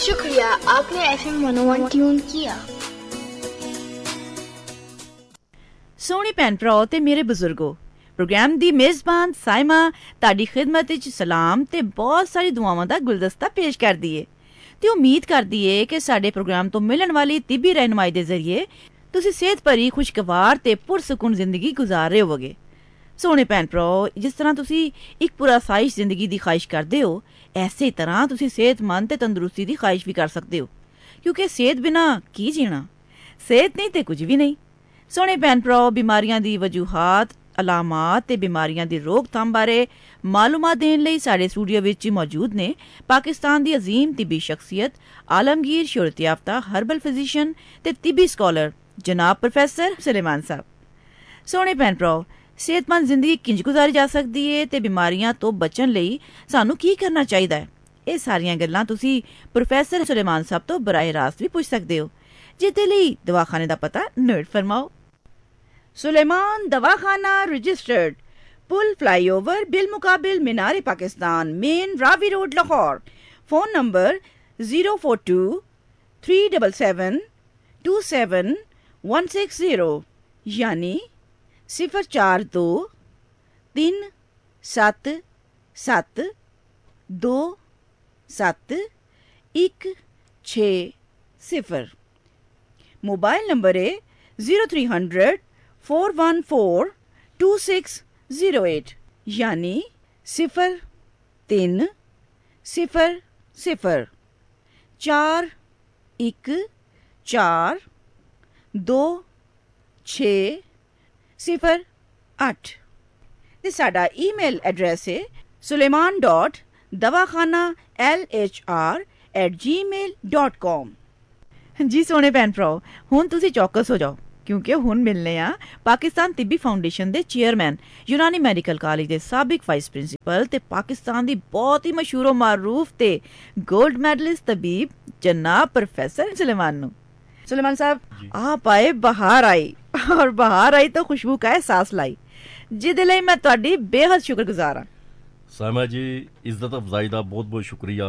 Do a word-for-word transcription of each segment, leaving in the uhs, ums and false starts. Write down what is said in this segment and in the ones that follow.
शुक्रिया, आपने F M one ओ one tune किया। ਸੋਹਣੀ ਭੈਣ ਭਰਾਓ ਤੇ ਮੇਰੇ ਬਜ਼ੁਰਗੋ, ਪ੍ਰੋਗਰਾਮ ਦੀ ਮੇਜ਼ਬਾਨ ਸਾਇਮਾ ਤੁਹਾਡੀ ਖਿਦਮਤ ਵਿੱਚ ਸਲਾਮ ਤੇ ਬਹੁਤ ਸਾਰੀ ਦੁਆਵਾਂ ਦਾ ਗੁਲਦਸਤਾ ਪੇਸ਼ ਕਰਦੀ ਏ ਤੇ ਉਮੀਦ ਕਰਦੀ ਏ ਕਿ ਸਾਡੇ ਪ੍ਰੋਗਰਾਮ ਤੋਂ ਮਿਲਣ ਵਾਲੀ ਤਿੱਬੀ ਰਹਿਨੁਮਾਈ ਦੇ ਜ਼ਰੀਏ ਤੁਸੀਂ ਸਿਹਤ ਭਰੀ ਖੁਸ਼ਗਵਾਰ ਤੇ ਪੁਰਸਕੂਨ ਜ਼ਿੰਦਗੀ ਗੁਜ਼ਾਰ ਰਹੇ ਹੋਵੋਗੇ। ਸੋਹਣੇ ਭੈਣ ਭਰਾਓ, ਜਿਸ ਤਰ੍ਹਾਂ ਤੁਸੀਂ ਇੱਕ ਪੂਰਾ ਸਾਇਸ਼ ਜ਼ਿੰਦਗੀ ਦੀ ਖਾਹਿਸ਼ ਕਰਦੇ ਹੋ, ਐਸੇ ਤਰ੍ਹਾਂ ਤੁਸੀਂ ਸਿਹਤਮੰਦ ਤੇ ਤੰਦਰੁਸਤੀ ਦੀ ਖਾਹਿਸ਼ ਵੀ ਕਰ ਸਕਦੇ ਹੋ, ਕਿਉਂਕਿ ਸਿਹਤ ਬਿਨਾਂ ਕੀ ਜੀਣਾ, ਸਿਹਤ ਨਹੀਂ ਤੇ ਕੁਝ ਵੀ ਨਹੀਂ। ਸੋਹਣੇ ਭੈਣ ਭਰਾਓ, ਬਿਮਾਰੀਆਂ ਦੀ ਵਜੂਹਾਤ, ਅਲਾਮਾਤ ਤੇ ਬਿਮਾਰੀਆਂ ਦੀ ਰੋਕਥਾਮ ਬਾਰੇ ਮਾਲੂਮਾਤ ਦੇਣ ਲਈ ਸਾਡੇ ਸਟੂਡੀਓ ਵਿੱਚ ਮੌਜੂਦ ਨੇ ਪਾਕਿਸਤਾਨ ਦੀ ਅਜ਼ੀਮ ਤਿੱਬੀ ਸ਼ਖਸੀਅਤ, ਆਲਮਗੀਰ ਸ਼ੋਹਰਤ ਯਾਫਤਾ ਹਰਬਲ ਫਿਜ਼ੀਸ਼ੀਅਨ ਤੇ ਤਿੱਬੀ ਸਕਾਲਰ ਜਨਾਬ ਪ੍ਰੋਫੈਸਰ ਸੁਲੇਮਾਨ ਸਾਹਿਬ। ਸੋਹਣੇ ਭੈਣ ਭਰਾਓ, ਸਿਹਤਮੰਦ ਜ਼ਿੰਦਗੀ ਕਿੰਜ ਗੁਜ਼ਾਰੀ ਜਾ ਸਕਦੀ ਹੈ ਤੇ ਬਿਮਾਰੀਆਂ ਤੋਂ ਬਚਣ ਲਈ ਸਾਨੂੰ ਕੀ ਕਰਨਾ ਚਾਹੀਦਾ ਹੈ, ਇਹ ਸਾਰੀਆਂ ਗੱਲਾਂ ਤੁਸੀਂ ਪ੍ਰੋਫੈਸਰ ਸੁਲੇਮਾਨ ਸਾਹਿਬ ਤੋਂ ਬਰਾਏ ਰਾਸਤ ਵੀ ਪੁੱਛ ਸਕਦੇ ਹੋ, ਜਿਹਦੇ ਲਈ ਦਵਾਖਾਨੇ ਦਾ ਪਤਾ ਨੋਟ ਫਰਮਾਓ। सुलेमान दवाखाना registered, pull flyover bill मुकाबिल Minar Pakistan, main Ravi road Lahore. Phone number zero four to three double seven to seven one six zero, यानी सिफर चार दो तीन सत्त सत्त दो सत्त एक छे सिफर। मोबाइल नंबर है zero three hundred four one four to six zero eight, यानी सिफर तीन सिफर सिफर चार एक चार दो छे सिफर अठ। ते साडा ईमेल एड्रैस है सुलेमान डॉट दवाखाना एल एच आर एट जी मेल डॉट कॉम। जी सोने भैन भराओ, हुण तुसी चौकस हो जाओ, क्योंकि हुण मिलने आ पाकिस्तान तिब्बी फाउंडेशन दे चेयरमैन, यूनानी मैडिकल कॉलेज दे साबिक वाइस प्रिंसीपल ते पाकिस्तान दी बहुत ही मशहूर मारूफ ते गोल्ड मेडलिस्ट तबीब जनाब प्रोफेसर सुलेमान नू। सुलेमान साहब, आप आए बहार आई, और बहार आई तो खुशबू का एहसास लाई, जिहदे लई मैं तुहाडी बेहद शुक्रगुजार हां। सायमा जी, इज्जत अफजाई दा बहुत बहुत शुक्रिया।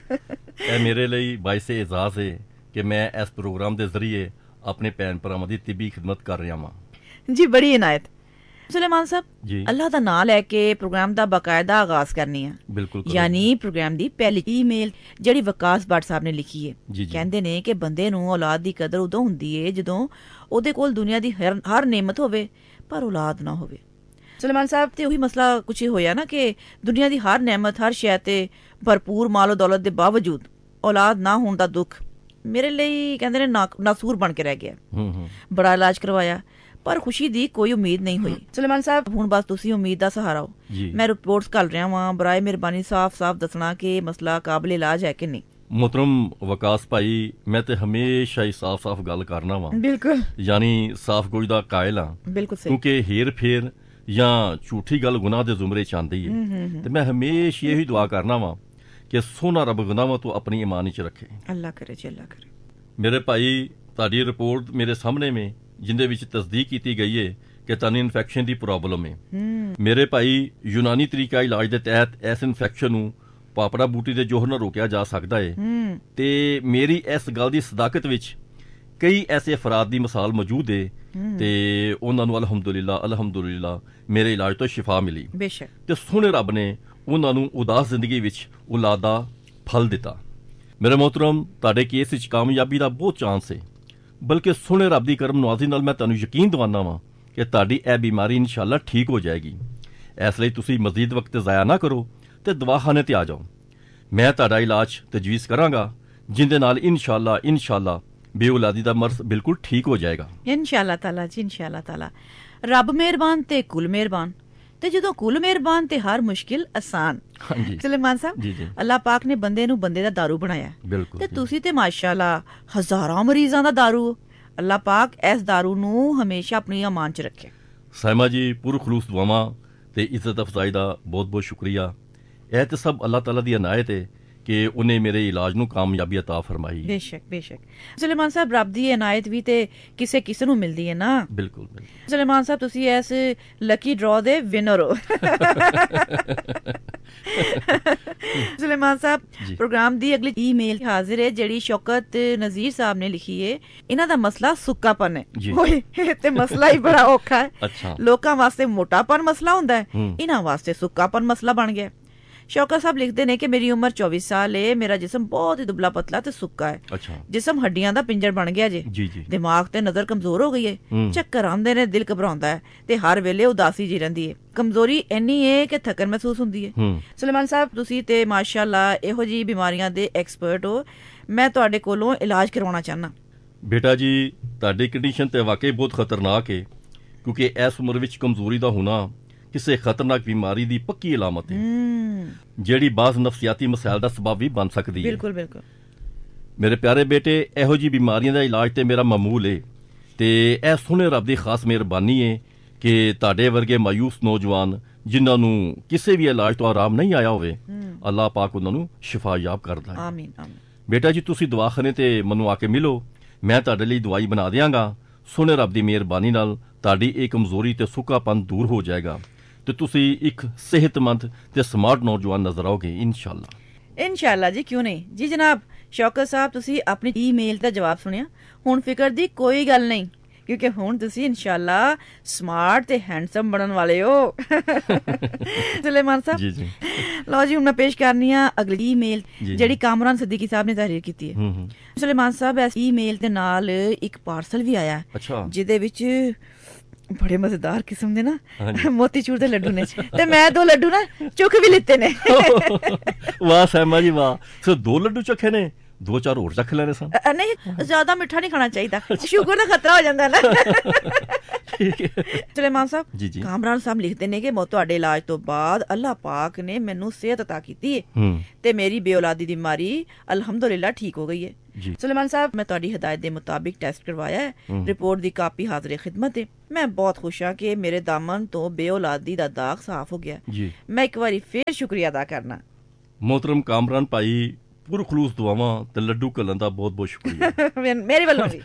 ਇਹ ਮੇਰੇ ਲਈ ਬਾਇਸ ਇਜ਼ਾਜ਼ ਹੈ ਕਿ ਮੈਂ ਇਸ ਪ੍ਰੋਗਰਾਮ ਦੇ ਜ਼ਰੀਏ ਆਪਣੇ ਭੈਣ ਭਰਾਵਾਂ ਦੀ ਤਿੱਬੀ ਖਿਦਮਤ ਕਰ ਰਿਹਾ ਹਾਂ। ਜੀ ਬੜੀ ਇਨਾਇਤ। ਸੁਲੇਮਾਨ ਸਾਹਿਬ, ਅੱਲਾਹ ਦਾ ਨਾਮ ਲੈ ਕੇ ਪ੍ਰੋਗਰਾਮ ਦਾ ਬਾਕਾਇਦਾ ਆਗਾਜ਼ ਕਰਨੀ ਆ। ਬਿਲਕੁਲ। ਯਾਨੀ ਪ੍ਰੋਗਰਾਮ ਦੀ ਪਹਿਲੀ ਈਮੇਲ ਜਿਹੜੀ ਵਕਾਸ ਭੱਟ ਸਾਹਿਬ ਨੇ ਲਿਖੀ ਹੈ, ਕਹਿੰਦੇ ਨੇ ਕਿ ਬੰਦੇ ਨੂੰ ਔਲਾਦ ਦੀ ਕਦਰ ਉਦੋਂ ਹੁੰਦੀ ਹੈ ਜਦੋਂ ਉਹਦੇ ਕੋਲ ਦੁਨੀਆ ਦੀ ਹਰ ਹਰ ਨੇਮਤ ਹੋਵੇ ਪਰ ਔਲਾਦ ਨਾ ਹੋਵੇ। ਸੁਲੇਮਾਨ ਸਾਹਿਬ, ਤੇ ਉਹੀ ਮਸਲਾ ਕੁਛ ਹੋਇਆ ਨਾ ਕਿ ਦੁਨੀਆ ਦੀ ਹਰ ਨੇਮਤ, ਹਰ ਸ਼ੈ ਤੇ ਭਰਪੂਰ ਮਾਲੋ ਦੌਲਤ ਦੇ ਬਾਵਜੂਦ ਔਲਾਦ ਨਾ ਹੋਣ ਦਾ ਦੁੱਖ ਮੇਰੇ ਲਈ ਕਹਿੰਦੇ ਨੇ ਨਾਸੂਰ ਬਣ ਕੇ ਰਹਿ ਗਿਆ। ਬੜਾ ਇਲਾਜ ਕਰਵਾਇਆ ਪਰ ਖੁਸ਼ੀ ਦੀ ਕੋਈ ਉਮੀਦ ਨਹੀਂ ਹੋਈ। ਸੁਲੇਮਾਨ ਸਾਹਿਬ, ਹੁਣ ਬਸ ਤੁਸੀਂ ਉਮੀਦ ਦਾ ਸਹਾਰਾ ਹੋ। ਮੈਂ ਰਿਪੋਰਟਸ ਘੱਲ ਰਿਹਾ ਵਾਂ, ਬਰਾਏ ਮਿਹਰਬਾਨੀ ਸਾਫ਼-ਸਾਫ਼ ਦੱਸਣਾ ਕਿ ਮਸਲਾ ਕਾਬਿਲ ਇਲਾਜ ਹੈ ਕਿ ਨਹੀਂ। ਮੁਹਤਰਮ ਵਕਾਸ ਭਾਈ, ਮੈਂ ਤੇ ਹਮੇਸ਼ਾ ਹੀ ਸਾਫ਼-ਸਾਫ਼ ਗੱਲ ਕਰਨਾ ਵਾਂ। ਬਿਲਕੁਲ, ਯਾਨੀ ਸਾਫ਼ ਗੋਈ ਦਾ ਕਾਇਲ ਹਾਂ। ਬਿਲਕੁਲ ਸਹੀ। ਕਿਉਂਕਿ ਹੇਰ ਫੇਰ ਜਾਂ ਝੂਠੀ ਗੱਲ ਗੁਨਾਹ ਦੇ ਜ਼ੁਮਰੇ ਚ ਆਉਂਦੀ ਹੈ, ਤੇ ਮੈਂ ਹਮੇਸ਼ਾ ਇਹੀ ਦੁਆ ਕਰਨਾ ਵਾਂ ਕਿ ਸੋਹਣਾ ਰੱਬ ਗੁਨਾਹਾਂ ਤੋਂ ਆਪਣੀ ਇਮਾਨ ਚ ਰੱਖੇ। ਅੱਲਾਹ ਕਰੇ ਜੀ, ਅੱਲਾਹ ਕਰੇ। ਮੇਰੇ ਭਾਈ, ਤੁਹਾਡੀ ਰਿਪੋਰਟ ਮੇਰੇ ਸਾਹਮਣੇ में ਜਿੰਦੇ ਵਿੱਚ ਤਸਦੀਕ ਕੀਤੀ ਗਈ ਹੈ ਕਿ ਤੁਹਾਨੂੰ ਇਨਫੈਕਸ਼ਨ ਦੀ ਪ੍ਰੋਬਲਮ ਹੈ। ਮੇਰੇ ਭਾਈ, ਯੂਨਾਨੀ ਤਰੀਕਾ ਇਲਾਜ ਦੇ ਤਹਿਤ ਇਸ ਇਨਫੈਕਸ਼ਨ ਨੂੰ ਪਾਪੜਾ ਬੂਟੀ ਦੇ ਜ਼ੋਹਰ ਨਾਲ ਰੋਕਿਆ ਜਾ ਸਕਦਾ ਹੈ। ਤੇ ਮੇਰੀ ਇਸ ਗੱਲ ਦੀ ਸਦਾਕਤ ਵਿੱਚ ਕਈ ਐਸੇ ਅਫਰਾਦ ਦੀ ਮਿਸਾਲ ਮੌਜੂਦ ਹੈ ਤੇ ਉਹਨਾਂ ਨੂੰ ਅਲਹਮਦੁਲਿਲਾ ਅਲਹਮਦੁਲਿਲਾ ਮੇਰੇ ਇਲਾਜ ਤੋਂ ਸ਼ਿਫਾ ਮਿਲੀ। ਬੇਸ਼ੱਕ। ਤੇ ਸੋਹਣੇ ਰੱਬ ਨੇ ਉਹਨਾਂ ਨੂੰ ਉਦਾਸ ਜ਼ਿੰਦਗੀ ਵਿੱਚ ਔਲਾਦ ਦਾ ਫਲ ਦਿੱਤਾ। ਮੇਰੇ ਮੋਹਤਰਮ, ਤੁਹਾਡੇ ਕੇਸ ਵਿੱਚ ਕਾਮਯਾਬੀ ਦਾ ਬਹੁਤ ਚਾਂਸ ਹੈ, ਬਲਕਿ ਸੋਹਣੇ ਰੱਬ ਦੀ ਕਰਮ ਨਵਾਜ਼ੀ ਨਾਲ ਮੈਂ ਤੁਹਾਨੂੰ ਯਕੀਨ ਦਿਵਾਉਂਦਾ ਵਾਂ ਕਿ ਤੁਹਾਡੀ ਇਹ ਬਿਮਾਰੀ ਇਨਸ਼ਾਅੱਲਾ ਠੀਕ ਹੋ ਜਾਏਗੀ। ਇਸ ਲਈ ਤੁਸੀਂ ਮਜ਼ੀਦ ਵਕਤ ਜ਼ਾਇਆ ਨਾ ਕਰੋ ਤੇ ਦਵਾਖਾਨੇ ਤੇ ਆ ਜਾਓ। ਮੈਂ ਤੁਹਾਡਾ ਇਲਾਜ ਤਜਵੀਜ਼ ਕਰਾਂਗਾ, ਜਿੰਦੇ ਨਾਲ ਇਨਸ਼ਾਅੱਲਾ ਇਨਸ਼ਾਅੱਲਾ ਬੇਔਲਾਦੀ ਦਾ ਮਰਜ਼ ਬਿਲਕੁਲ ਠੀਕ ਹੋ ਜਾਏਗਾ। ਇਨਸ਼ਾਅੱਲਾ ਤਾਲਾ ਜੀ, ਇਨਸ਼ਾਅੱਲਾ ਤਾਲਾ। ਰੱਬ ਮਿਹਰਬਾਨ ਤੇ ਕੁਲ ਮਿਹਰਬਾਨ, ਤੇ ਜਦੋਂ ਕੁਲ ਮਿਹਰਬਾਨ ਤੇ ਹਰ ਮੁਸ਼ਕਿਲ ਆਸਾਨ। ਸੁਲੇਮਾਨ ਸਾਹਿਬ, ਅੱਲਾਹ ਪਾਕ ਨੇ ਬੰਦੇ ਨੂੰ ਬੰਦੇ ਦਾ ਦਾਰੂ ਬਣਾਇਆ ਤੇ ਤੁਸੀਂ ਤੇ ਮਾਸ਼ਾਅੱਲਾ ਹਜ਼ਾਰਾਂ ਮਰੀਜ਼ਾਂ ਦਾ ਦਾਰੂ। ਅੱਲਾਹ ਪਾਕ ਇਸ ਦਾਰੂ ਨੂੰ ਹਮੇਸ਼ਾ ਆਪਣੀ ਅਮਾਨ ਚ ਰੱਖੇ। ਸਾਇਮਾ ਜੀ, ਪੁਰ ਖਲੂਸ ਦੁਆਵਾਂ ਤੇ ਇੱਜ਼ਤ ਅਫਜ਼ਾਈ ਦਾ ਬਹੁਤ ਬਹੁਤ ਸ਼ੁਕਰੀਆ। ਇਹ ਤੇ ਸਭ ਅੱਲਾਹ ਤਾਲਾ ਦੀ ਅਨਾਇਤ ਹੈ ਕਿ ਉਹਨੇ ਮੇਰੇ ਇਲਾਜ ਨੂੰ ਕਾਮਯਾਬੀ ਅਤਾ ਫਰਮਾਈ। ਬੇਸ਼ੱਕ ਬੇਸ਼ੱਕ ਸੁਲੇਮਾਨ ਸਾਹਿਬ, ਰੱਬ ਦੀ ਇਨਾਇਤ ਵੀ ਤੇ ਕਿਸੇ ਕਿਸੇ ਨੂੰ ਮਿਲਦੀ ਹੈ ਨਾ। ਬਿਲਕੁਲ ਬਿਲਕੁਲ ਸੁਲੇਮਾਨ ਸਾਹਿਬ, ਤੁਸੀਂ ਇਸ ਲੱਕੀ ਡਰਾ ਦੇ ਵਿਨਰ ਹੋ। ਸੁਲੇਮਾਨ ਸਾਹਿਬ, ਪ੍ਰੋਗਰਾਮ ਦੀ ਅਗਲੀ ਈਮੇਲ ਹਾਜ਼ਰ ਹੈ ਜਿਹੜੀ ਸ਼ੌਕਤ ਨਜ਼ੀਰ ਸਾਹਿਬ ਨੇ ਲਿਖੀ ਹੈ। ਇਹਨਾਂ ਦਾ ਮਸਲਾ ਸੁੱਕਾਪਨ ਹੈ। ਓਏ ਤੇ ਮਸਲਾ ਹੀ ਬੜਾ ਔਖਾ ਹੈ। ਲੋਕਾਂ ਵਾਸਤੇ ਮੋਟਾਪਨ ਮਸਲਾ ਹੁੰਦਾ ਹੈ, ਇਹਨਾਂ ਵਾਸਤੇ ਸੁੱਕਾਪਨ ਮਸਲਾ ਬਣ ਗਿਆ। ਸ਼ੌਕਤ ਸਾਹਿਬ ਲਿਖਦੇ ਨੇ ਕਿ ਮੇਰੀ ਉਮਰ ਚੌਵੀ ਸਾਲ ਹੈ, ਮੇਰਾ ਜਿਸਮ ਬਹੁਤ ਹੀ ਦੁਬਲਾ ਪਤਲਾ ਤੇ ਸੁੱਕਾ ਹੈ। ਜਿਸਮ ਹੱਡੀਆਂ ਦਾ ਪਿੰਜਰ ਬਣ ਗਿਆ ਜੇ। ਦਿਮਾਗ ਤੇ ਨਜ਼ਰ ਕਮਜ਼ੋਰ ਹੋ ਗਈ ਹੈ, ਚੱਕਰ ਆਉਂਦੇ ਨੇ, ਦਿਲ ਘਬਰਾਉਂਦਾ ਹੈ ਤੇ ਹਰ ਵੇਲੇ ਉਦਾਸੀ ਜੀ ਰਹਿੰਦੀ ਹੈ। ਕਮਜ਼ੋਰੀ ਇੰਨੀ ਹੈ ਕਿ ਥਕਨ ਮਹਿਸੂਸ ਹੁੰਦੀ ਹੈ। ਸੁਲੇਮਾਨ ਸਾਹਿਬ, ਤੁਸੀਂ ਤੇ ਮਾਸ਼ਾਅੱਲਾ ਇਹੋ ਜਿਹੀ ਬਿਮਾਰੀਆਂ ਦੇ ਐਕਸਪਰਟ ਹੋ, ਮੈਂ ਤੁਹਾਡੇ ਕੋਲੋਂ ਇਲਾਜ ਕਰਵਾਉਣਾ ਚਾਹੁੰਦਾ। ਬੇਟਾ ਜੀ, ਤੁਹਾਡੀ ਕੰਡੀਸ਼ਨ ਤੇ ਵਾਕਈ ਬਹੁਤ ਖਤਰਨਾਕ ਹੈ, ਕਿਉਂਕਿ ਇਸ ਉਮਰ ਵਿੱਚ ਕਮਜ਼ੋਰੀ ਦਾ ਹੋਣਾ ਕਿਸੇ ਖਤਰਨਾਕ ਬਿਮਾਰੀ ਦੀ ਪੱਕੀ ਅਲਾਮਤ ਹੈ, ਜਿਹੜੀ ਬਾਜ਼ ਨਫਸੀਆਤੀ ਮਸਾਇਲ ਦਾ ਸਬਬ ਵੀ ਬਣ ਸਕਦੀ ਹੈ। ਬਿਲਕੁਲ ਬਿਲਕੁਲ ਮੇਰੇ ਪਿਆਰੇ ਬੇਟੇ, ਇਹੋ ਜਿਹੀ ਬਿਮਾਰੀਆਂ ਦਾ ਇਲਾਜ ਤੇ ਮੇਰਾ ਮਾਮੂਲ ਹੈ ਤੇ ਇਹ ਸੋਹਣੇ ਰੱਬ ਦੀ ਖਾਸ ਮਿਹਰਬਾਨੀ ਹੈ ਕਿ ਤੁਹਾਡੇ ਵਰਗੇ ਮਾਯੂਸ ਨੌਜਵਾਨ ਜਿਨ੍ਹਾਂ ਨੂੰ ਕਿਸੇ ਵੀ ਇਲਾਜ ਤੋਂ ਆਰਾਮ ਨਹੀਂ ਆਇਆ ਹੋਵੇ, ਅੱਲਾਹ ਪਾਕ ਉਹਨਾਂ ਨੂੰ ਸ਼ਿਫਾ ਯਾਬ ਕਰਦਾ ਹੈ। ਆਮੀਨ ਆਮੀਨ। ਬੇਟਾ ਜੀ, ਤੁਸੀਂ ਦਵਾਖਾਨੇ ਤੇ ਮੈਨੂੰ ਆ ਕੇ ਮਿਲੋ, ਮੈਂ ਤੁਹਾਡੇ ਲਈ ਦਵਾਈ ਬਣਾ ਦਿਆਂਗਾ। ਸੋਹਣੇ ਰੱਬ ਦੀ ਮਿਹਰਬਾਨੀ ਨਾਲ ਤੁਹਾਡੀ ਇਹ ਕਮਜ਼ੋਰੀ ਤੇ ਸੁੱਕਾਪਨ ਦੂਰ ਹੋ ਜਾਏਗਾ ਤੇ ਤੁਸੀਂ ਇੱਕ ਸਿਹਤਮੰਦ ਤੇ ਸਮਾਰਟ ਨੌਜਵਾਨ ਨਜ਼ਰ ਆਓਗੇ ਇਨਸ਼ਾਅੱਲਾ। ਇਨਸ਼ਾਅੱਲਾ ਜੀ, ਕਿਉਂ ਨਹੀਂ ਜੀ। ਜਨਾਬ ਸ਼ੌਕਤ ਸਾਹਿਬ, ਤੁਸੀਂ ਆਪਣੀ ਈਮੇਲ ਦਾ ਜਵਾਬ ਸੁਣਿਆ। ਹੁਣ ਫਿਕਰ ਦੀ ਕੋਈ ਗੱਲ ਨਹੀਂ, ਕਿਉਂਕਿ ਹੁਣ ਤੁਸੀਂ ਇਨਸ਼ਾਅੱਲਾ ਸਮਾਰਟ ਤੇ ਹੈਂਡਸਮ ਬਣਨ ਵਾਲੇ ਹੋ। ਸੁਲੇਮਾਨ ਸਾਹਿਬ ਜੀ ਜੀ ਲਓ ਜੀ, ਹੁਣ ਮੈਂ ਪੇਸ਼ ਕਰਨੀ ਆ ਅਗਲੀ ਈਮੇਲ ਜਿਹੜੀ ਕਾਮਰਾਨ ਸਦੀਕੀ ਸਾਹਿਬ ਨੇ ਤਹਿਰੀਰ ਕੀਤੀ ਹੈ। ਸੁਲੇਮਾਨ ਸਾਹਿਬ, ਇਸ ਈਮੇਲ ਦੇ ਨਾਲ ਇੱਕ ਪਾਰਸਲ ਵੀ ਆਇਆ ਜਿਹਦੇ ਵਿੱਚ ਬੜੇ ਮਜ਼ੇਦਾਰ ਕਿਸਮ ਦੇ ਨਾ ਮੋਤੀਚੂਰ ਦੇ ਲੱਡੂ ਨੇ ਤੇ ਮੈਂ ਦੋ ਲੱਡੂ ਨਾ ਚੁੱਕ ਵੀ ਲਿੱਤੇ ਨੇ। ਵਾਹ ਸਹਿਮਾ ਜੀ ਵਾਹ, ਸੋ ਦੋ ਲੱਡੂ ਚੱਕੇ ਨੇ, ਦੋ ਚਾਰ ਹੋਰ ਚੱਕ ਲੈਣੇ ਸਨ। ਨਹੀਂ, ਜ਼ਿਆਦਾ ਮਿੱਠਾ ਨਹੀਂ ਖਾਣਾ ਚਾਹੀਦਾ, ਸ਼ੂਗਰ ਦਾ ਖਤਰਾ ਹੋ ਜਾਂਦਾ ਨਾ। ਸੁਲੇਮਾਨ ਸਾਹਿਬ, ਕਾਮਰਾਨ ਸਾਹਿਬ ਲਿਖਦੇ ਨੇ ਕਿ ਤੁਹਾਡੇ ਇਲਾਜ ਤੋਂ ਬਾਅਦ ਅੱਲਾਹ ਪਾਕ ਨੇ ਮੈਨੂੰ ਸਿਹਤ ਅਤਾ ਕੀਤੀ ਹੈ ਤੇ ਮੇਰੀ ਬੇਔਲਾਦੀ ਦੀ ਬਿਮਾਰੀ ਅਲਹਮਦੁਲਿਲਾ ਠੀਕ ਹੋ ਗਈ ਹੈ। ਸੁਲੇਮਾਨ ਸਾਹਿਬ, ਮੈਂ ਤੁਹਾਡੀ ਹਦਾਇਤ ਦੇ ਮੁਤਾबिक ਟੈਸਟ ਕਰਵਾਇਆ ਹੈ, ਰਿਪੋਰਟ ਦੀ ਕਾਪੀ ਹਾਜ਼ਰ ਖਿਦਮਤ ਹੈ। ਮੈਂ ਬਹੁਤ ਖੁਸ਼ ਹਾਂ ਕਿ ਮੇਰੇ ਦਾਮਨ ਤੋਂ ਬੇਔਲਾਦੀ ਦਾ ਦਾਗ ਸਾਫ਼ ਹੋ ਗਿਆ। ਮੈਂ ਇੱਕ ਵਾਰੀ ਫੇਰ ਸ਼ੁਕਰੀਆ ਅਦਾ ਕਰਨਾ। मोहतरम कामरान भाई, पुरखलूस दुआवां ते लड्डू कलन दा बहुत बहुत शुक्रिया मेरे ਵੱਲੋਂ ਵੀ।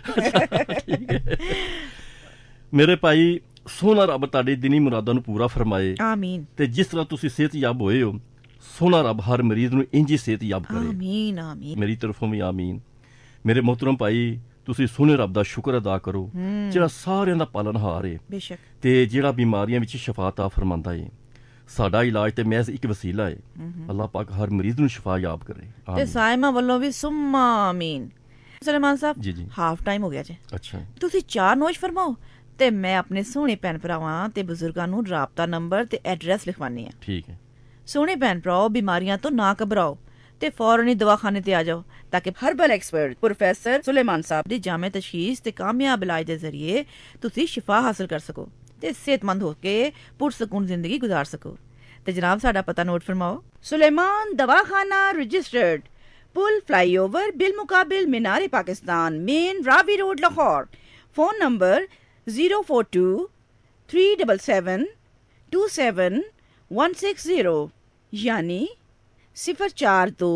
ਮੇਰੇ ਭਾਈ, ਸੋਹਣਾ ਰੱਬ ਤੁਹਾਡੀ ਦਿਨੀ ਮੁਰਾਦਾਂ ਨੂੰ ਪੂਰਾ ਫਰਮਾਏ। ਆਮੀਨ। ਤੇ ਜਿਸ ਤਰ੍ਹਾਂ ਤੁਸੀਂ ਸਿਹਤਯਾਬ ਹੋਏ ਹੋ, ਸੋਹਣਾ ਰੱਬ ਹਰ ਮਰੀਜ਼ ਨੂੰ ਇੰਜ ਹੀ ਸਿਹਤਯਾਬ ਕਰੇ। ਆਮੀਨ ਆਮੀਨ। ਮੇਰੀ ਤਰਫੋਂ ਵੀ ਆਮੀਨ। ਮੇਰੇ ਮੁਹਤਰਮ ਭਾਈ, ਤੁਸੀਂ ਸੋਹਣੇ ਰੱਬ ਦਾ ਸ਼ੁਕਰ ਅਦਾ ਕਰੋ ਜਿਹੜਾ ਸਾਰਿਆਂ ਦਾ ਪਾਲਣਹਾਰ ਹੈ ਬੇਸ਼ੱਕ ਤੇ ਜਿਹੜਾ ਬਿਮਾਰੀਆਂ ਵਿੱਚ ਸ਼ਿਫਾ ਤਾ ਫਰਮਾਂਦਾ ਹੈ। ਸਾਡਾ ਇਲਾਜ ਤੇ ਮਹਿਜ਼ ਇੱਕ ਵਸੀਲਾ ਹੈ। ਅੱਲਾਹ ਪਾਕ ਹਰ ਮਰੀਜ਼ ਨੂੰ ਸ਼ਿਫਾ ਯਾਬ ਕਰੇ। ਤੇ ਸਾਇਮਾ ਵੱਲੋਂ ਵੀ ਸੁਮਾ ਆਮੀਨ। ਸੁਲੇਮਾਨ ਸਾਹਿਬ ਜੀ ਜੀ ਹਾਫ ਟਾਈਮ ਹੋ ਗਿਆ ਜੀ। ਅੱਛਾ, ਤੁਸੀਂ ਚਾਰ ਨੋਸ਼ ਫਰਮਾਓ ਤੇ ਮੈਂ ਆਪਣੇ ਸੋਹਣੇ ਭੈਣ ਭਰਾਵਾਂ ਤੇ ਬਜ਼ੁਰਗਾਂ ਨੂੰ ਰਾਬਤਾ ਨੰਬਰ ਤੇ ਐਡਰੈਸ ਲਿਖਵਾਨੀ ਆ। ਠੀਕ ਹੈ। ਸੋਹਣੇ ਭੈਣ ਭਰਾਓ, ਬਿਮਾਰੀਆਂ ਤੋਂ ਨਾ ਘਬਰਾਓ ਤੇ ਫੌਰਨ ਹੀ ਦਵਾਖਾਨੇ ਤੇ ਆ ਜਾਓ ਤਾਂ ਕਿ ਹਰਬਲ ਐਕਸਪਰਟ ਪ੍ਰੋਫੈਸਰ ਸੁਲੇਮਾਨ ਸਾਹਿਬ ਦੀ ਜਾਮੇ ਤਸ਼ਖੀਸ ਤੇ ਕਾਮਯਾਬ ਇਲਾਜ ਦੇ ਜ਼ਰੀਏ ਤੁਸੀਂ ਸ਼ਿਫਾ ਹਾਸਲ ਕਰ ਸਕੋ ਤੇ ਸਿਹਤਮੰਦ ਹੋ ਕੇ ਪੁਰਸਕੂਨ ਜ਼ਿੰਦਗੀ ਗੁਜ਼ਾਰ ਸਕੋ। ਤੇ ਜਨਾਬ, ਸਾਡਾ ਪਤਾ note ਫਰਮਾਓ। Suleman ਦਵਾਖਾਨਾ registered, pool flyover bill ਮੁਕਾबिल Minar Pakistan, main Ravi road Lahore. Phone number zero four to three double seven to seven one six zero यानी सिफर चार दो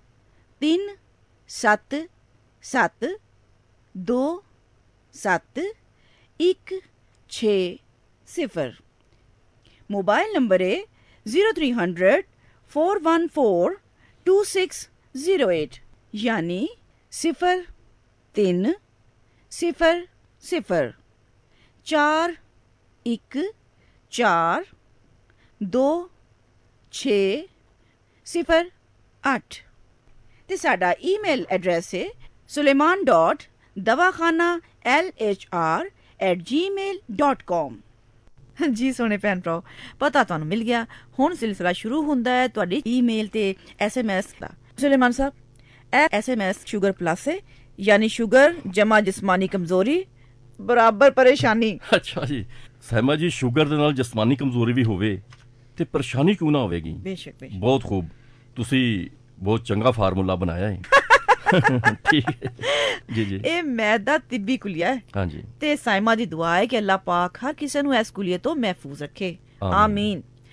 तीन सत्त सत्त दो सत्त एक छे सिफर। मोबाइल नंबर है zero three hundred four one four to six zero eight यानी सिफर तीन सिफर सिफर चार एक चार दो छे सिफर अठ। ते साडा ईमेल एड्रैस है सुलेमान डॉट दवाखाना एल एच आर एट जी मेल डॉट कॉम। ਜੀ ਸੋਹਣੇ ਭੈਣ ਭਰਾਓ, ਪਤਾ ਤੁਹਾਨੂੰ ਮਿਲ ਗਿਆ। ਹੁਣ ਸਿਲਸਿਲਾ ਸ਼ੁਰੂ ਹੁੰਦਾ ਹੈ ਤੁਹਾਡੀ ਈਮੇਲ ਤੇ ਐਸਐਮਐਸ ਦਾ। ਸੁਲੇਮਾਨ ਸਾਹਿਬ, ਇਹ ਐਸਐਮਐਸ ਸ਼ੂਗਰ ਪਲੱਸ ਹੈ, ਯਾਨੀ ਸ਼ੂਗਰ ਜਮਾ ਜਿਸਮਾਨੀ ਕਮਜ਼ੋਰੀ ਬਰਾਬਰ ਪਰੇਸ਼ਾਨੀ। ਅੱਛਾ ਜੀ ਸਹਿਮਾ ਜੀ, ਸ਼ੂਗਰ ਦੇ ਨਾਲ ਜਿਸਮਾਨੀ ਕਮਜ਼ੋਰੀ ਵੀ ਹੋਵੇ ਤੇ ਪਰੇਸ਼ਾਨੀ ਕਿਉਂ ਨਾ ਹੋਵੇਗੀ। ਬੇਸ਼ੱਕ ਬੇਸ਼ੱਕ। ਬਹੁਤ ਖੂਬ, ਤੁਸੀਂ ਬਹੁਤ ਚੰਗਾ ਫਾਰਮੂਲਾ ਬਣਾਇਆ ਹੈ। ਠੀਕ ਹੈ ਜੀ ਜੀ। ਇਹ ਮੈਦਾ ਤਿੱਬੀ ਕੁਲੀਆ ਹੈ। ਹਾਂਜੀ। ਤੇ ਸਾਇਮਾ ਦੀ ਦੁਆ ਹੈ ਕਿ ਅੱਲਾਹ ਪਾਕ ਹਰ ਕਿਸੇ ਨੂੰ ਇਸ ਕੁਲੀਏ ਤੋਂ ਮਹਿਫੂਜ਼ ਰੱਖੇ। ਆਮੀਨ।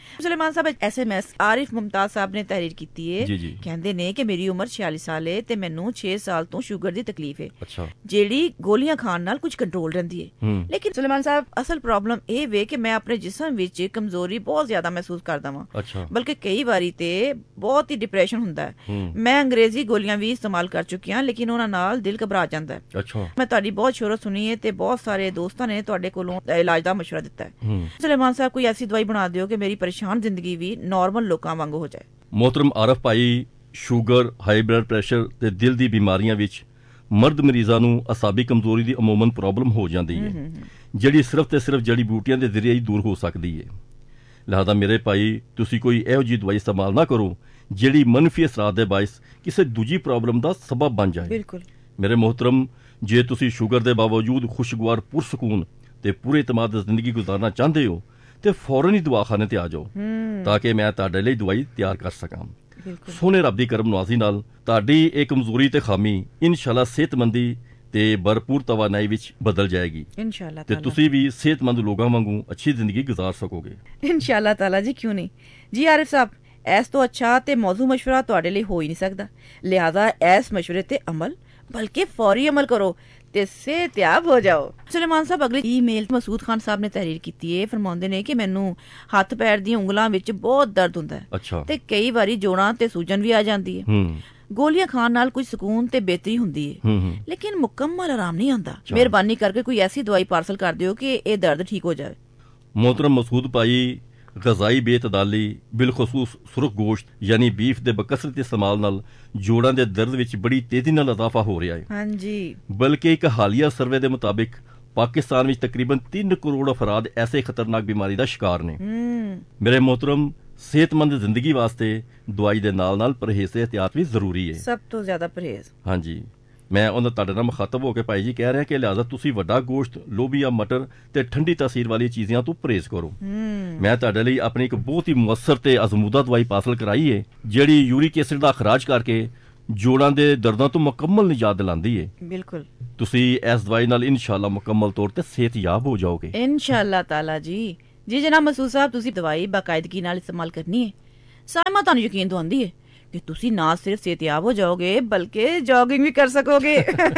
ਸੁਲੇਮਾਨ ਸਾਹਿਬ ਐਸਐਮਐਸ ਆਰਿਫ ਮੁਮਤਾਜ਼ ਸਾਹਿਬ ਨੇ ਤਹਿਰੀਰ ਕੀਤੀ ਹੈ। ਜੀ ਜੀ ਕਹਿੰਦੇ ਨੇ ਕਿ ਮੇਰੀ ਉਮਰ ਛਿਆਲੀ ਸਾਲ ਹੈ ਤੇ ਮੈਨੂੰ ਛੇ ਸਾਲ ਤੋਂ ਸ਼ੂਗਰ ਦੀ ਤਕਲੀਫ ਹੈ, ਅੱਛਾ, ਜਿਹੜੀ ਗੋਲੀਆਂ ਖਾਣ ਨਾਲ ਕੁਝ ਕੰਟਰੋਲ ਰਹਿੰਦੀ ਹੈ। ਲੇਕਿਨ ਸੁਲੇਮਾਨ ਸਾਹਿਬ ਅਸਲ ਪ੍ਰੋਬਲਮ ਇਹ ਵੇ ਕਿ ਮੈਂ ਆਪਣੇ ਜਿਸਮ ਵਿੱਚ ਕਮਜ਼ੋਰੀ ਬਹੁਤ ਜ਼ਿਆਦਾ ਮਹਿਸੂਸ ਕਰਦਾ ਵਾਂ, ਅੱਛਾ, ਬਲਕਿ ਕਈ ਵਾਰੀ ਤੇ ਬਹੁਤ ਹੀ ਡਿਪਰੈਸ਼ਨ ਹੁੰਦਾ ਹੈ। ਮੈਂ ਅੰਗਰੇਜ਼ੀ ਗੋਲੀਆਂ ਵੀ ਇਸਤੇਮਾਲ ਕਰ ਚੁੱਕੀ ਹਾਂ, ਲੇਕਿਨ ਉਹਨਾਂ ਨਾਲ ਦਿਲ ਘਬਰਾ ਜਾਂਦਾ ਹੈ। ਅੱਛਾ, ਮੈਂ ਤੁਹਾਡੀ ਬਹੁਤ ਸ਼ੋਹਰਤ ਸੁਣੀ ਹੈ ਤੇ ਬਹੁਤ ਸਾਰੇ ਦੋਸਤਾਂ ਨੇ ਤੁਹਾਡੇ ਕੋਲੋਂ ਇਲਾਜ ਦਾ ਮਸ਼ਵਰਾ ਦਿੱਤਾ ਹੈ। ਸੁਲੇਮਾਨ ਸਾਹਿਬ ਕੋਈ ਐਸੀ ਦਵਾਈ ਬਣਾ ਦਿਓ ਕਿ ਮੇਰੀ ਪਰੇਸ਼ਾਨ ਜ਼ਿੰਦਗੀ ਵੀ ਨਾਰਮਲ ਲੋਕਾਂ ਵਾਂਗੂ ਹੋ ਜਾਏ। मोहतरम आरफ भाई, ਸ਼ੂਗਰ, ਹਾਈ ਬਲੱਡ ਪ੍ਰੈਸ਼ਰ ਤੇ ਦਿਲ ਦੀ ਬਿਮਾਰੀਆਂ ਵਿੱਚ ਮਰਦ ਮਰੀਜ਼ਾਂ ਨੂੰ ਅਸਾਬੀ ਕਮਜ਼ੋਰੀ ਦੀ ਅਮੂਮਨ ਪ੍ਰੋਬਲਮ ਹੋ ਜਾਂਦੀ ਹੈ, ਜਿਹੜੀ ਸਿਰਫ ਤੇ ਸਿਰਫ ਜੜੀ ਬੂਟੀਆਂ ਦੇ ਜ਼ਰੀਏ ਹੀ ਦੂਰ ਹੋ ਸਕਦੀ ਹੈ। ਲਿਹਾਜ਼ਾ ਮੇਰੇ ਭਾਈ, ਤੁਸੀਂ ਕੋਈ ਇਹੋ ਜਿਹੀ ਦਵਾਈ ਇਸਤੇਮਾਲ ਨਾ ਕਰੋ ਜਿਹੜੀ ਮਨਫੀ ਅਸਰਾਤ ਦੇ ਬਾਇਸ ਕਿਸੇ ਦੂਜੀ ਪ੍ਰੋਬਲਮ ਦਾ ਸਬਬ ਬਣ ਜਾਏ। ਬਿਲਕੁਲ ਮੇਰੇ ਮੁਹਤਰਮ, ਜੇ ਤੁਸੀਂ ਸ਼ੂਗਰ ਦੇ ਬਾਵਜੂਦ ਖੁਸ਼ਗਵਾਰ ਪੁਰਸਕੂਨ ਤੇ ਪੂਰੇ ਇਤਮਾਦ ਦੀ ਜ਼ਿੰਦਗੀ ਗੁਜ਼ਾਰਨਾ ਚਾਹੁੰਦੇ ਹੋ ਤੇ ਫੌਰਨ ਹੀ ਦਵਾਖਾਨੇ ਤੇ ਆ ਜਾਓ ਤਾਂ ਕਿ ਮੈਂ ਤੁਹਾਡੇ ਲਈ ਦਵਾਈ ਤਿਆਰ ਕਰ ਸਕਾਂ। ਸੋਹਣੇ ਰੱਬ ਦੀ ਕਰਮ ਨਵਾਜ਼ੀ ਨਾਲ ਤੁਹਾਡੀ ਇਹ ਕਮਜ਼ੋਰੀ ਤੇ ਖਾਮੀ ਇਨਸ਼ਾਅੱਲਾ ਸਿਹਤਮੰਦੀ ਤੇ ਭਰਪੂਰ ਤਵਾਨਾਈ ਵਿੱਚ ਬਦਲ ਜਾਏਗੀ ਇਨਸ਼ਾਅੱਲਾ ਤੇ ਤੁਸੀਂ ਵੀ ਸਿਹਤਮੰਦ ਲੋਕਾਂ ਵਾਂਗੂ ਅੱਛੀ ਜ਼ਿੰਦਗੀ ਗੁਜ਼ਾਰ ਸਕੋਗੇ ਇਨਸ਼ਾਅੱਲਾ ਤਾਲਾ ਜੀ। ਕਿਉਂ ਨਹੀਂ ਜੀ ਆਰਿਫ ਸਾਹਿਬ, ਇਸ ਤੋਂ ਅੱਛਾ ਤੇ ਮੌਜ਼ੂ ਮਸ਼ਵਰਾ ਤੁਹਾਡੇ ਲਈ ਹੋ ਹੀ ਨਹੀਂ ਸਕਦਾ। ਲਿਹਾਜ਼ਾ ਇਸ ਮਸ਼ਵਰੇ ਤੇ ਅਮਲ, ਬਲਕਿ ਫੌਰੀ ਅਮਲ ਕਰੋ ਤੇ ਸਿਹਤਯਾਬ ਹੋ ਜਾਓ। ਸੁਲੇਮਾਨ ਸਾਹਿਬ ਅਗਲੀ ਈਮੇਲ ਮਸੂਦ ਖਾਨ ਸਾਹਿਬ ਨੇ ਤਹਿਰੀਰ ਕੀਤੀ ਹੈ। ਫਰਮਾਉਂਦੇ ਨੇ ਕਿ ਮੈਨੂੰ ਹੱਥ ਪੈਰ ਦੀਆਂ ਉਂਗਲਾਂ ਵਿੱਚ ਬਹੁਤ ਦਰਦ ਹੁੰਦਾ ਹੈ, ਅੱਛਾ, ਤੇ ਕਈ ਵਾਰੀ ਜੋੜਾਂ ਤੇ ਸੂਜਨ ਵੀ ਆ ਜਾਂਦੀ ਹੈ। ਗੋਲੀਆਂ ਖਾਣ ਨਾਲ ਕੁਝ ਸਕੂਨ ਤੇ ਬਿਹਤਰੀ ਹੁੰਦੀ ਹੈ, ਲੇਕਿਨ ਮੁਕੰਮਲ ਆਰਾਮ ਨਹੀਂ ਆਉਂਦਾ। ਮਿਹਰਬਾਨੀ ਕਰਕੇ ਕੋਈ ਐਸੀ ਦਵਾਈ ਪਾਰਸਲ ਕਰ ਦਿਓ ਕਿ ਇਹ ਦਰਦ ਠੀਕ ਹੋ ਜਾਵੇ। मोहतरम मसूद भाई, ਗਜ਼ਾਈ ਬੇਤਦਾਲੀ ਬਿਲਖਸੂਸ ਸੁਰਖ ਗੋਸ਼ਤ ਯਾਨੀ ਬੀਫ ਦੇ ਬਕਸਰਤ ਇਸਤੇਮਾਲ ਨਾਲ ਜੋੜਾਂ ਦੇ ਦਰਦ ਵਿੱਚ ਬੜੀ ਤੇਜ਼ੀ ਨਾਲ ਇਜ਼ਾਫਾ ਹੋ ਰਿਹਾ ਹੈ। ਹਾਂਜੀ, ਬਲਕਿ ਇੱਕ ਹਾਲੀਆ ਸਰਵੇ ਦੇ ਮੁਤਾਬਿਕ ਪਾਕਿਸਤਾਨ ਵਿੱਚ ਤਕਰੀਬਨ ਤਿੰਨ ਕਰੋੜ ਅਫਰਾਦ ਐਸੇ ਖਤਰਨਾਕ ਬਿਮਾਰੀ ਦਾ ਸ਼ਿਕਾਰ ਨੇ। ਮੇਰੇ ਮੁਹਤਰਮ, ਸਿਹਤਮੰਦ ਜ਼ਿੰਦਗੀ ਵਾਸਤੇ ਦਵਾਈ ਦੇ ਨਾਲ ਨਾਲ ਪਰਹੇਜ਼ ਤੇ ਇhtiyat ਵੀ ਜ਼ਰੂਰੀ ਹੈ, ਸਭ ਤੋਂ ਜ਼ਿਆਦਾ ਪਰਹੇਜ਼। ਹਾਂਜੀ, ਮੈਂ ਉਹਨਾਂ ਤੁਹਾਡੇ ਨਾਲ ਮੁਖਾਤਬ ਹੋ ਕੇ ਭਾਈ ਜੀ ਕਹਿ ਰਿਹਾ ਕਿ ਲਿਹਾਜ਼ਾ ਤੁਸੀਂ ਵੱਡਾ ਗੋਸ਼ਤ, ਲੋਬੀਆ, ਮਟਰ ਤੇ ਠੰਡੀ ਤਾਸੀਰ ਵਾਲੀ ਚੀਜ਼ਾਂ ਤੋਂ ਪਰਹੇਜ਼ ਕਰੋ। ਮੈਂ ਤੁਹਾਡੇ ਲਈ ਆਪਣੀ ਇੱਕ ਬਹੁਤ ਹੀ ਮੁਅੱਸਰ ਤੇ ਅਜ਼ਮੂਦਾ ਦਵਾਈ ਪਾਸਲ ਕਰਾਈ ਹੈ ਜਿਹੜੀ ਯੂਰਿਕ ਐਸਿਡ ਦਾ ਖਰਾਜ ਕਰਕੇ ਜੋੜਾਂ ਦੇ ਦਰਦਾਂ ਤੋਂ ਮੁਕੰਮਲ ਨਿਜਾਤ ਦਿਲਾਉਂਦੀ ਹੈ। ਬਿਲਕੁਲ, ਤੁਸੀਂ ਇਸ ਦਵਾਈ ਨਾਲ ਇਨਸ਼ਾਅੱਲਾ ਮੁਕੰਮਲ ਤੌਰ ਤੇ ਸਿਹਤਯਾਬ ਹੋ ਜਾਓਗੇ ਇਨਸ਼ਾਅੱਲਾ ਤਾਲਾ ਜੀ। ਜੀ ਜਨਾਬ ਮਸੂਦ ਸਾਹਿਬ, ਤੁਸੀਂ ਦਵਾਈ ਬਾਕਾਇਦਗੀ ਨਾਲ ਇਸਤੇਮਾਲ ਕਰਨੀ ਹੈ। ਸਾਇਮਾ ਤੁਹਾਨੂੰ ਯਕੀਨ ਦਵਾਉਂਦੀ ਹੈ ਕਿ ਤੁਸੀਂ ਨਾ ਸਿਰਫ ਸਿਹਤਯਾਬ ਹੋ ਜਾਓਗੇ ਬਲਕਿ ਜੋਗਿੰਗ ਵੀ ਕਰ ਸਕੋਗੇ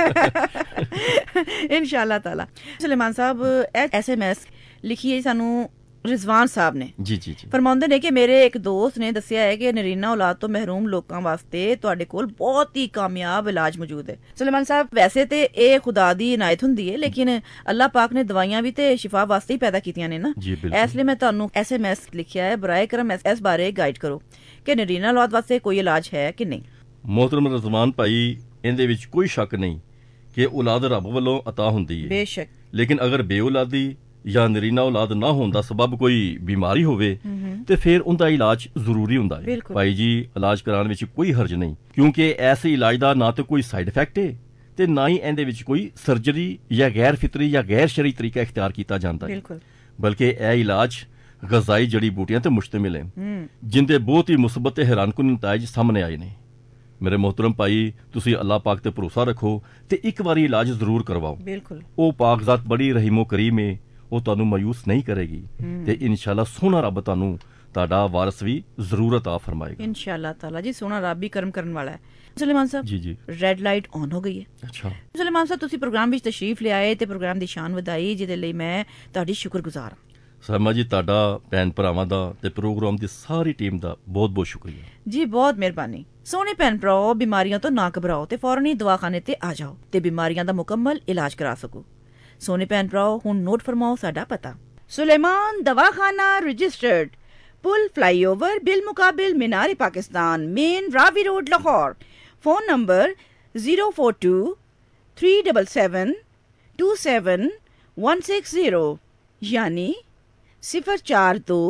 ਇਨਸ਼ਾਅੱਲਾ ਤਾਲਾ। ਸੁਲੇਮਾਨ ਸਾਹਿਬ ਐਸਐਮਐਸ ਲਿਖੀ ਹੈ ਸਾਨੂੰ ਰਿਜ਼ਵਾਨ ਸਾਹਿਬ ਨੇ। ਜੀ ਜੀ ਜੀ ਫਰਮਾਉਂਦੇ ਨੇ ਕਿ ਮੇਰੇ ਇੱਕ ਦੋਸਤ ਨੇ ਦੱਸਿਆ ਹੈ ਕਿ ਨਰੀਨਾ ਔਲਾਦ ਤੋਂ ਮਹਿਰੂਮ ਲੋਕਾਂ ਵਾਸਤੇ ਤੁਹਾਡੇ ਕੋਲ ਬਹੁਤ ਹੀ ਕਾਮਯਾਬ ਇਲਾਜ ਮੌਜੂਦ ਹੈ। ਸੁਲੇਮਾਨ ਸਾਹਿਬ, ਵੈਸੇ ਤੇ ਇਹ ਖੁਦਾ ਦੀ ਇਨਾਇਤ ਹੁੰਦੀ ਹੈ, ਲੇਕਿਨ ਅੱਲਾਹ ਪਾਕ ਨੇ ਦਵਾਈਆਂ ਵੀ ਤੇ ਸ਼ਿਫਾ ਵਾਸਤੇ ਹੀ ਪੈਦਾ ਕੀਤੀਆਂ ਨੇ ਨਾ। ਇਸ ਲਈ ਮੈਂ ਤੁਹਾਨੂੰ ਐਸਐਮਐਸ ਲਿਖਿਆ ਹੈ, ਬਰਾਏ ਕਰਮ ਇਸ ਬਾਰੇ ਗਾਈਡ ਕਰੋ ਕਿ ਨਰੀਨਾ ਔਲਾਦ ਵਾਸਤੇ ਕੋਈ ਇਲਾਜ ਹੈ ਕਿ ਨਹੀਂ। ਮੁਹਤਰਮ ਰਜ਼ਵਾਨ ਭਾਈ, ਇਹਦੇ ਵਿੱਚ ਕੋਈ ਸ਼ੱਕ ਨਹੀਂ ਕਿ ਔਲਾਦ ਰੱਬ ਵੱਲੋਂ ਅਤਾ ਹੁੰਦੀ ਹੈ, ਬੇਸ਼ੱਕ, ਲੇਕਿਨ ਅਗਰ ਬੇਔਲਾਦੀ ਜਾਂ ਨਰੀਨਾ ਔਲਾਦ ਨਾ ਹੋਣ ਦਾ ਸਬਬ ਕੋਈ ਬਿਮਾਰੀ ਹੋਵੇ ਤੇ ਫਿਰ ਉਹਦਾ ਇਲਾਜ ਜ਼ਰੂਰੀ ਹੁੰਦਾ ਹੈ। ਭਾਈ ਜੀ, ਇਲਾਜ ਕਰਾਉਣ ਵਿੱਚ ਕੋਈ ਹਰਜ ਨਹੀਂ, ਕਿਉਂਕਿ ਐਸੇ ਇਲਾਜ ਦਾ ਨਾ ਤਾਂ ਕੋਈ ਸਾਈਡ ਇਫੈਕਟ ਹੈ ਤੇ ਨਾ ਹੀ ਇਹਦੇ ਵਿੱਚ ਕੋਈ ਸਰਜਰੀ ਜਾਂ ਗੈਰ ਫਿਤਰੀ ਜਾਂ ਗੈਰ ਸ਼ਰਈ ਤਰੀਕਾ ਇਖਤਿਆਰ ਕੀਤਾ ਜਾਂਦਾ ਹੈ, ਬਲਕਿ ਇਹ ਇਲਾਜ ਗਜ਼ਾਈ ਜੜੀ ਬੂਟੀਆਂ ਤੇ ਮੁਸ਼ਤਮਿਲ ਹੈ ਜਿੰਦੇ ਬਹੁਤ ਹੀ ਮੁਸਬਤ ਤੇ ਹੈਰਾਨਕੁਨ ਨਤਾਇਜ ਸਾਹਮਣੇ ਆਏ ਨੇ। ਮੇਰੇ ਮੁਹਤਰਮ ਭਾਈ, ਤੁਸੀਂ ਅੱਲਾਹ ਪਾਕ ਤੇ ਭਰੋਸਾ ਰੱਖੋ ਤੇ ਇੱਕ ਵਾਰੀ ਇਲਾਜ ਜ਼ਰੂਰ ਕਰਵਾਓ। ਬਿਲਕੁਲ, ਉਹ ਪਾਕ ਜ਼ਾਤ ਬੜੀ ਰਹੀਮੋ ਕਰੀਮ ਹੈ, ਉਹ ਤੁਹਾਨੂੰ ਮਾਯੂਸ ਨਹੀਂ ਕਰੇਗੀ ਤੇ ਇਨਸ਼ਾਅੱਲਾ ਸੋਹਣਾ ਰੱਬ ਤੁਹਾਨੂੰ ਤੁਹਾਡਾ ਵਾਰਿਸ ਵੀ ਜ਼ਰੂਰ ਅਤਾ ਫਰਮਾਏਗਾ ਇਨਸ਼ਾਅੱਲਾ ਤਾਲਾ ਜੀ। ਸੋਹਣਾ ਰੱਬ ਵੀ ਕਰਮ ਕਰਨ ਵਾਲਾ ਹੈ। ਸੁਲੇਮਾਨ ਸਾਹਿਬ, ਜੀ ਜੀ ਰੈੱਡ ਲਾਈਟ ਔਨ ਹੋ ਗਈ ਹੈ। ਅੱਛਾ ਸੁਲੇਮਾਨ ਸਾਹਿਬ, ਤੁਸੀਂ ਪ੍ਰੋਗਰਾਮ ਵਿੱਚ ਤਸ਼ਰੀਫ ਲਿਆਏ ਤੇ ਪ੍ਰੋਗਰਾਮ ਦੀ ਸ਼ਾਨ ਵਧਾਈ, ਜਿਹਦੇ ਲਈ ਮੈਂ ਤੁਹਾਡੀ ਸ਼ੁਕਰਗੁਜ਼ਾਰ ਹਾਂ। ਸਰਮਾ ਜੀ, ਤੁਹਾਡਾ ਭੈਣ ਭਰਾਵਾਂ ਦਾ ਤੇ ਪ੍ਰੋਗਰਾਮ ਦੀ ਸਾਰੀ ਟੀਮ ਦਾ ਬਹੁਤ ਬਹੁਤ ਸ਼ੁਕਰੀਆ ਜੀ। ਬਹੁਤ ਮਿਹਰਬਾਨੀ। ਸੋਹਣੇ ਭੈਣ ਭਰਾਓ, ਬਿਮਾਰੀਆਂ ਤੋਂ ਨਾ ਘਬਰਾਓ ਤੇ ਫੌਰਨ ਹੀ ਦਵਾਖਾਨੇ ਤੇ ਆ ਜਾਓ ਤੇ ਬਿਮਾਰੀਆਂ ਦਾ ਮੁਕੰਮਲ ਇਲਾਜ ਕਰਾ ਸਕੋ। ਸੋਹਣੇ ਭੈਣ ਭਰਾਓ, ਹੁਣ ਨੋਟ ਫਰਮਾਓ ਸਾਡਾ ਪਤਾ। Suleman ਦਵਾਖਾਨਾ registered, pool flyover bill ਮੁਕਾबिल Minar Pakistan, main Ravi road, Lahore. Phone number zero four to three double seven to seven one six zero यानी सिफर चार दो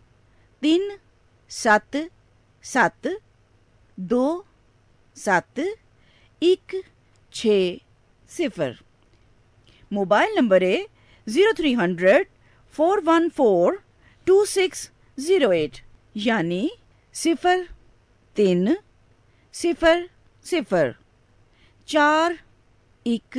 तीन सत्त सत्त दो सत्त एक छे सिफर। मोबाइल नंबर है zero three hundred four one four to six zero eight यानी सिफर तीन सिफर सिफर चार एक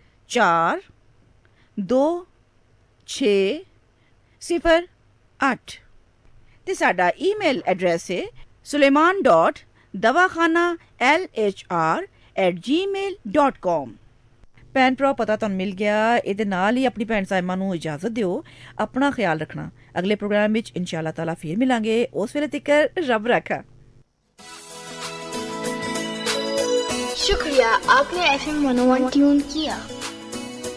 चार दो छे सिफर अठ। ਤੇ ਸਾਡਾ ਈਮੇਲ ਐਡਰੈਸ ਹੈ suleiman dot dawakhana l h r at gmail dot com। ਭੈਣ ਭਰਾ ਪਤਾ ਤੁਹਾਨੂੰ ਮਿਲ ਗਿਆ। ਇਹਦੇ ਨਾਲ ਹੀ ਆਪਣੀ ਭੈਣ ਸਾਇਮਾ ਨੂੰ ਇਜਾਜ਼ਤ ਦਿਓ। ਆਪਣਾ ਖਿਆਲ ਰੱਖਣਾ। ਅਗਲੇ ਪ੍ਰੋਗਰਾਮ ਵਿੱਚ ਇਨਸ਼ਾਅੱਲਾ ਤਾਲਾ ਫੇਰ ਮਿਲਾਂਗੇ। ਉਸ ਵੇਲੇ ਤੱਕ ਰੱਬ ਰੱਖਾ। शुक्रिया, आपने एफ एम वन ओ वन ट्यून किया।